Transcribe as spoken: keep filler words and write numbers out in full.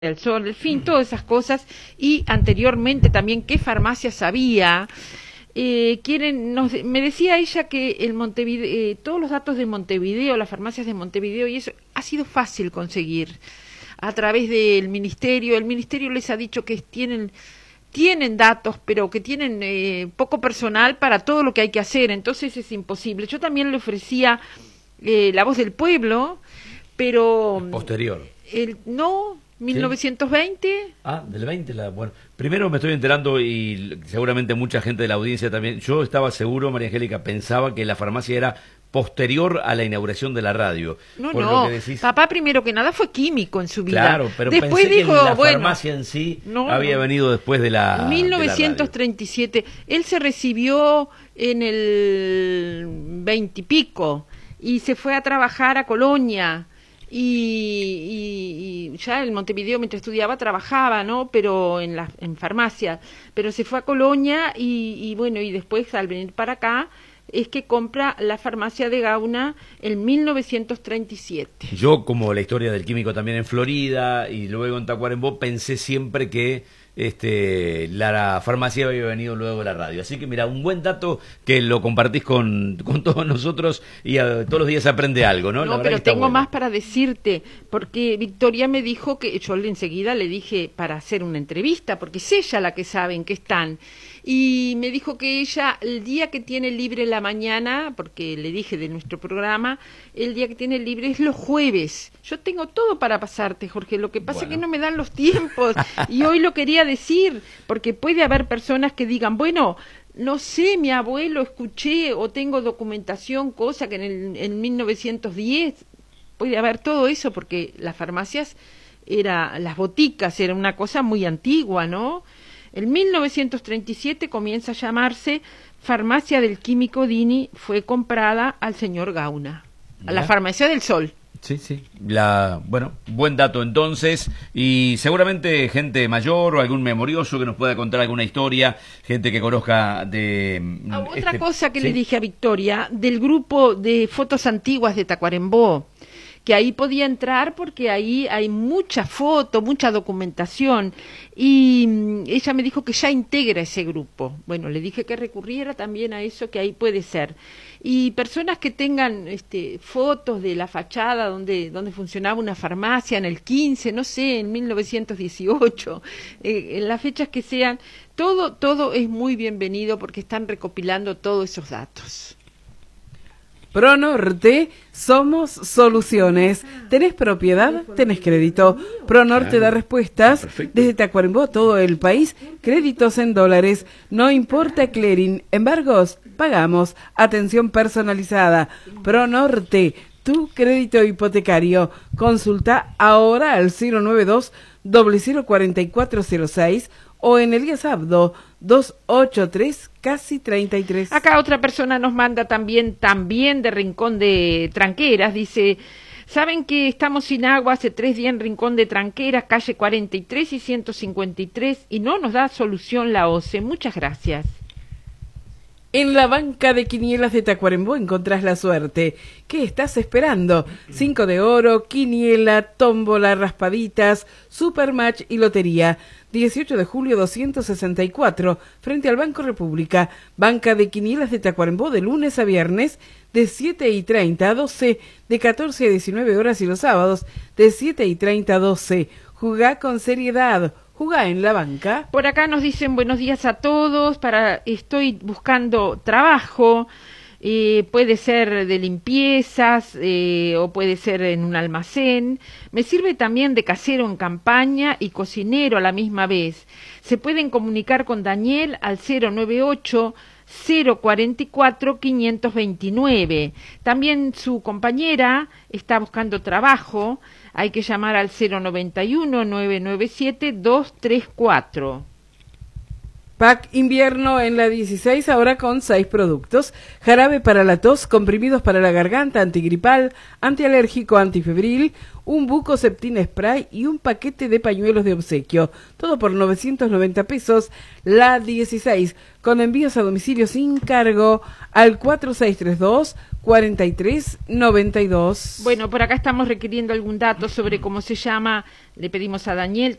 el Sol, el fin, todas esas cosas, y anteriormente también qué farmacias había. Eh, quieren, nos, me decía ella que el Montevideo, eh, todos los datos de Montevideo, las farmacias de Montevideo y eso, ha sido fácil conseguir a través del ministerio. El ministerio les ha dicho que tienen, tienen datos, pero que tienen eh, poco personal para todo lo que hay que hacer, entonces es imposible. Yo también le ofrecía eh, La Voz del Pueblo, pero... Posterior. El, no... ¿mil novecientos veinte? ¿Sí? Ah, del veinte. La, bueno, primero me estoy enterando y seguramente mucha gente de la audiencia también. Yo estaba seguro, María Angélica, pensaba que la farmacia era posterior a la inauguración de la radio. No, no. Decís... Papá primero que nada fue químico en su vida. Claro, pero después pensé dijo, que la bueno, farmacia en sí no, había no. venido después de la. mil novecientos treinta y siete. Él se recibió en el veinte y pico y se fue a trabajar a Colonia. Y, y, y ya en Montevideo mientras estudiaba trabajaba, ¿no? Pero en la en farmacia, pero se fue a Colonia y, y bueno, y después al venir para acá es que compra la farmacia de Gauna en mil novecientos treinta y siete. Yo, como la historia del químico también en Florida y luego en Tacuarembó, pensé siempre que este la farmacia había venido luego de la radio. Así que mira, un buen dato que lo compartís con, con todos nosotros y a, todos los días se aprende algo, ¿no? No, la pero tengo bueno. más para decirte, porque Victoria me dijo que yo enseguida le dije para hacer una entrevista, porque es ella la que sabe en qué están. Y me dijo que ella, el día que tiene libre la mañana, porque le dije de nuestro programa, el día que tiene libre es los jueves. Yo tengo todo para pasarte, Jorge, lo que pasa bueno. es que no me dan los tiempos. Y hoy lo quería decir, porque puede haber personas que digan, bueno, no sé, mi abuelo escuché o tengo documentación, cosa que en, el, en mil novecientos diez, puede haber todo eso, porque las farmacias, era las boticas, era una cosa muy antigua, ¿no? En mil novecientos treinta y siete comienza a llamarse Farmacia del Químico Dini, fue comprada al señor Gauna, a la Farmacia del Sol. Sí, sí. La, bueno, buen dato entonces, y seguramente gente mayor o algún memorioso que nos pueda contar alguna historia, gente que conozca de... Ah, otra este, cosa que ¿sí? le dije a Victoria, del grupo de fotos antiguas de Tacuarembó, que ahí podía entrar porque ahí hay mucha foto, mucha documentación, y ella me dijo que ya integra ese grupo. Bueno, le dije que recurriera también a eso, que ahí puede ser. Y personas que tengan este, fotos de la fachada donde, donde funcionaba una farmacia en el quince, no sé, en mil novecientos dieciocho, eh, en las fechas que sean, todo, todo es muy bienvenido porque están recopilando todos esos datos. ProNorte, somos soluciones. ¿Tenés propiedad? ¿Tenés crédito? ProNorte da respuestas desde Tacuarembó a todo el país. Créditos en dólares. No importa clearing. Embargos, pagamos. Atención personalizada. ProNorte, tu crédito hipotecario. Consulta ahora al cero nueve dos, cero cero cuatro cuatro cero seis o en el Abdo dos ocho tres, casi treinta y tres. Acá otra persona nos manda también, también de Rincón de Tranqueras, dice, ¿saben que estamos sin agua hace tres días en Rincón de Tranqueras, calle cuarenta y tres y ciento cincuenta y tres, y no nos da solución la O C E? Muchas gracias. En la banca de quinielas de Tacuarembó encontrás la suerte. ¿Qué estás esperando? Cinco de oro, quiniela, tómbola, raspaditas, supermatch y lotería. dieciocho de julio doscientos sesenta y cuatro, frente al Banco República. Banca de quinielas de Tacuarembó de lunes a viernes, de siete y treinta a doce, de catorce a diecinueve horas y los sábados, de siete y treinta a doce. Jugá con seriedad. Jugá en la banca. Por acá nos dicen buenos días a todos, para estoy buscando trabajo, eh, puede ser de limpiezas eh, o puede ser en un almacén. Me sirve también de casero en campaña y cocinero a la misma vez. Se pueden comunicar con Daniel al cero nueve ocho, cero cuarenta y cuatro, quinientos veintinueve. También su compañera está buscando trabajo. Hay que llamar al cero noventa y uno, nueve nueve siete, dos tres cuatro. Pack invierno en la dieciséis, ahora con seis productos. Jarabe para la tos, comprimidos para la garganta, antigripal, antialérgico, antifebril, un buco Septin spray y un paquete de pañuelos de obsequio. Todo por novecientos noventa pesos, la dieciséis, con envíos a domicilio sin cargo al cuatro seis tres dos, cuatro tres nueve dos. Bueno, por acá estamos requiriendo algún dato sobre cómo se llama. Le pedimos a Daniel